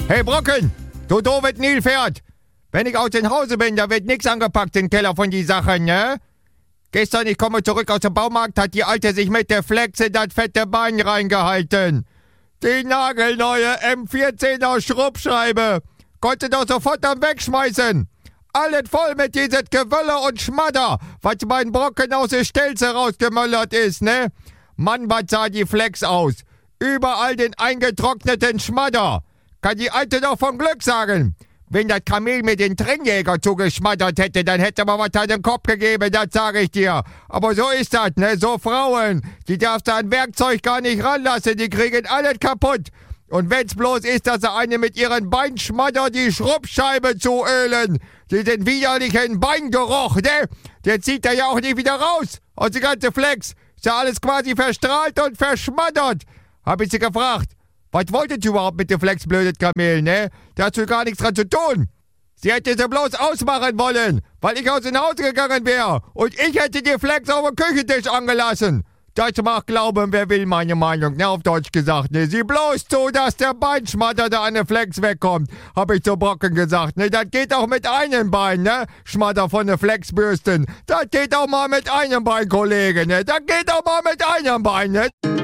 Hey Brocken, du doofes Nilpferd. Wenn ich aus dem Hause bin, da wird nix angepackt im Keller von die Sachen, ne? Gestern, ich komme zurück aus dem Baumarkt, hat die Alte sich mit der Flex in das fette Bein reingehalten. Die nagelneue M14er Schrubbscheibe. Konnte doch sofort dann wegschmeißen. Alles voll mit dieses Gewölle und Schmadder, was mein Brocken aus der Stelze rausgemöllert ist, ne? Mann, was sah die Flex aus? Überall den eingetrockneten Schmadder. Kann die Alte doch vom Glück sagen. Wenn das Kamel mir den Trennjäger zugeschmattert hätte, dann hätte man was an den Kopf gegeben, das sage ich dir. Aber so ist das, ne? So Frauen, die darfst du an Werkzeug gar nicht ranlassen, die kriegen alles kaputt. Und wenn's bloß ist, dass sie eine mit ihren Beinschmadder die Schrubbscheibe zuölen, diesen widerlichen Beingeruch, ne? Der zieht er ja auch nicht wieder raus aus der ganzen Flex. Ist ja alles quasi verstrahlt und verschmattert. Hab ich sie gefragt. Was wolltet ihr überhaupt mit dem Flex, blödes Kamel, ne? Da hast du gar nichts dran zu tun. Sie hätte sie bloß ausmachen wollen, weil ich aus dem Haus gegangen wäre. Und ich hätte die Flex auf dem Küchentisch angelassen. Das mag glauben, wer will, meine Meinung, ne? Auf Deutsch gesagt, ne? Sieh bloß zu, dass der Beinschmatter da an der Flex wegkommt, hab ich zu Brocken gesagt, ne? Das geht auch mit einem Bein, ne? Schmatter von der Flexbürsten. Das geht auch mal mit einem Bein, Kollege, ne? Das geht auch mal mit einem Bein, ne?